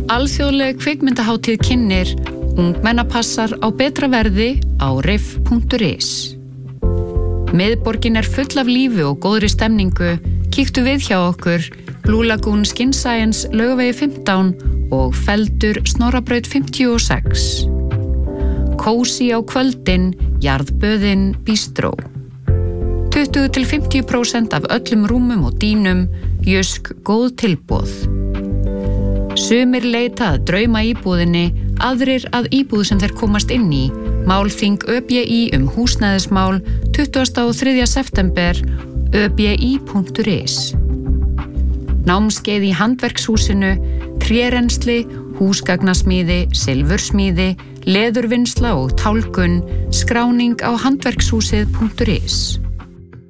Alþjóðleg kvikmyndahátíð kynnir ungmennapassar á betra verði á rif.is. Miðborgin full af lífi og góðri stemningu. Kíktu við hjá okkur Blue Lagoon Skin Science Laugavegi 15 og Feldur Snorrabraut 56. Kósí á kvöldin, jarðböðin Bistró. 20-50% af öllum rúmum og dýnum, Jysk góð tilboð. Sumir leita að drauma íbúðinni, aðrir að íbúð sem þeir komast inn í. Málþing ÖBÍ húsnæðismál 23. september, öbi.is. Námskeið í handverkshúsinu, trérensli, húsgagnasmíði, silfursmíði, leðurvinnsla og tálgun, skráning á handverkshúsið.is.